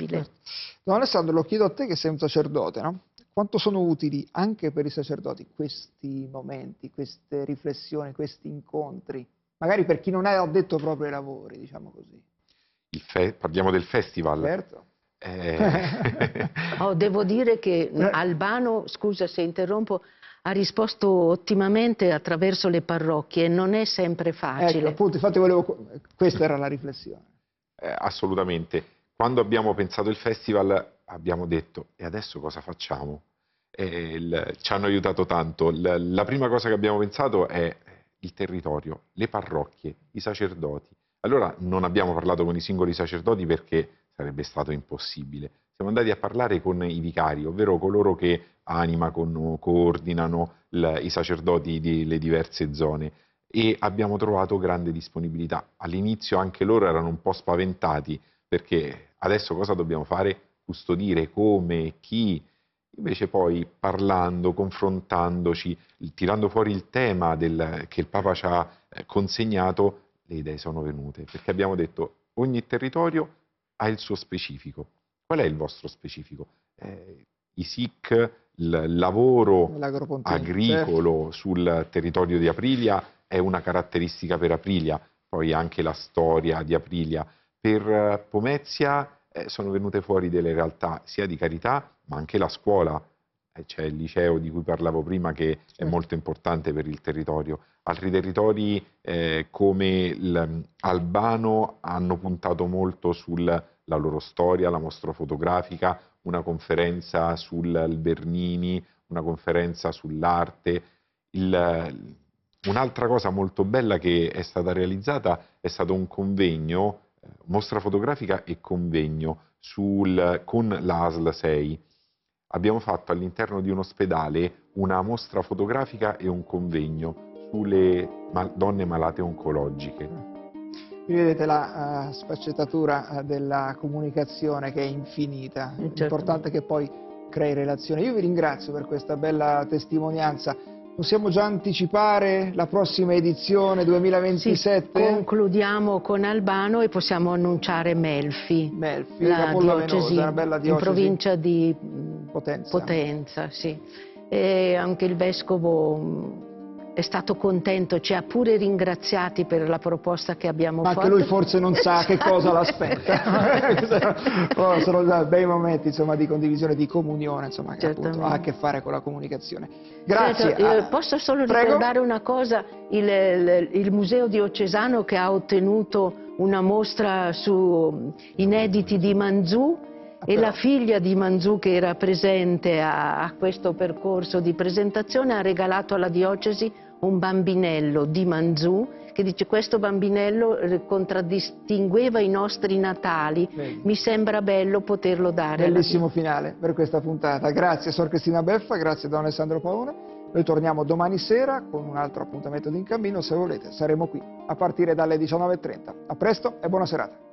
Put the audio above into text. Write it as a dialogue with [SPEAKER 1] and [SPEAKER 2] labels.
[SPEAKER 1] utile.
[SPEAKER 2] Certo. Don Alessandro, lo chiedo a te che sei un sacerdote, no? Quanto sono utili anche per i sacerdoti questi momenti, queste riflessioni, questi incontri? Magari per chi non è addetto proprio ai lavori, diciamo così.
[SPEAKER 3] Parliamo del festival.
[SPEAKER 2] Certo.
[SPEAKER 1] Oh, devo dire che Albano, scusa se interrompo, ha risposto ottimamente attraverso le parrocchie, non è sempre facile.
[SPEAKER 2] Ecco, appunto, infatti questa era la riflessione.
[SPEAKER 3] Assolutamente. Quando abbiamo pensato il festival abbiamo detto, e adesso cosa facciamo? Ci hanno aiutato tanto. La prima cosa che abbiamo pensato è il territorio, le parrocchie, i sacerdoti. Allora non abbiamo parlato con i singoli sacerdoti perché sarebbe stato impossibile. Siamo andati a parlare con i vicari, ovvero coloro che animano, coordinano i sacerdoti delle diverse zone, e abbiamo trovato grande disponibilità. All'inizio anche loro erano un po' spaventati perché adesso cosa dobbiamo fare? Custodire, come, chi? Invece poi parlando, confrontandoci, tirando fuori il tema che il Papa ci ha consegnato, le idee sono venute, perché abbiamo detto ogni territorio ha il suo specifico. Qual è il vostro specifico? I SIC, il lavoro agricolo sul territorio di Aprilia è una caratteristica per Aprilia, poi anche la storia di Aprilia. Per Pomezia sono venute fuori delle realtà sia di carità, ma anche la scuola. C'è il liceo di cui parlavo prima che è molto importante per il territorio. Altri territori come Albano hanno puntato molto sulla loro storia, la mostra fotografica, una conferenza sul Bernini, una conferenza sull'arte. Un'altra cosa molto bella che è stata realizzata è stato un convegno, mostra fotografica e convegno con la ASL 6. Abbiamo fatto all'interno di un ospedale una mostra fotografica e un convegno sulle donne malate oncologiche.
[SPEAKER 2] Quindi vedete la sfaccettatura della comunicazione che è infinita, è importante che poi crei relazioni. Io vi ringrazio per questa bella testimonianza. Possiamo già anticipare la prossima edizione 2027?
[SPEAKER 1] Sì, concludiamo con Albano e possiamo annunciare Melfi,
[SPEAKER 2] la diocesi, una bella diocesi
[SPEAKER 1] in provincia di Potenza, sì. E anche il vescovo è stato contento, ci ha pure ringraziati per la proposta che abbiamo fatto.
[SPEAKER 2] Anche lui forse non sa che cosa l'aspetta. Sono bei momenti, insomma, di condivisione, di comunione, insomma, che appunto ha a che fare con la comunicazione. Grazie.
[SPEAKER 1] Certo, posso solo ricordare una cosa, il Museo Diocesano che ha ottenuto una mostra su inediti di Manzù, e la figlia di Manzù che era presente a questo percorso di presentazione ha regalato alla diocesi un bambinello di Manzù che dice: questo bambinello contraddistingueva i nostri Natali, mi sembra bello poterlo dare.
[SPEAKER 2] Bellissimo finale per questa puntata. Grazie Sor Cristina Beffa, grazie Don Alessandro Paone. Noi torniamo domani sera con un altro appuntamento di In Cammino, se volete saremo qui a partire dalle 19:30. A presto e buona serata.